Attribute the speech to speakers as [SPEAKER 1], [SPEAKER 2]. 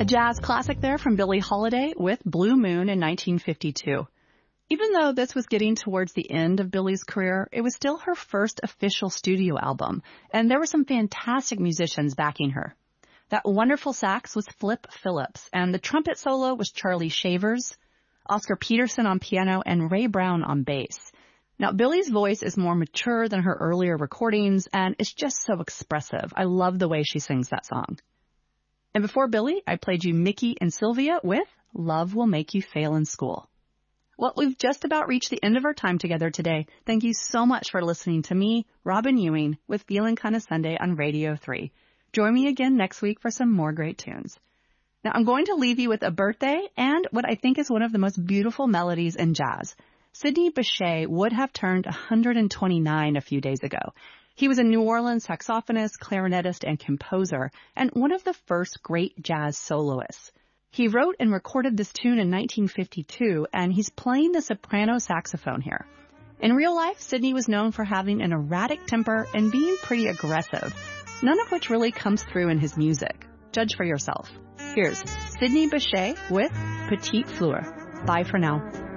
[SPEAKER 1] A jazz classic there from Billie Holiday with Blue Moon in 1952. Even though this was getting towards the end of Billie's career, it was still her first official studio album, and there were some fantastic musicians backing her. That wonderful sax was Flip Phillips, and the trumpet solo was Charlie Shavers, Oscar Peterson on piano, and Ray Brown on bass. Now, Billie's voice is more mature than her earlier recordings, and it's just so expressive. I love the way she sings that song. And before Billie, I played you Mickey and Sylvia with Love Will Make You Fail in School. Well, we've just about reached the end of our time together today. Thank you so much for listening to me, Robin Ewing, with Feelin' Kinda Sunday on Radio 3. Join me again next week for some more great tunes. Now, I'm going to leave you with a birthday and what I think is one of the most beautiful melodies in jazz. Sidney Bechet would have turned 129 a few days ago. He was a New Orleans saxophonist, clarinetist, and composer, and one of the first great jazz soloists. He wrote and recorded this tune in 1952, and he's playing the soprano saxophone here. In real life, Sidney was known for having an erratic temper and being pretty aggressive, none of which really comes through in his music. Judge for yourself. Here's Sidney Bechet with Petite Fleur. Bye for now.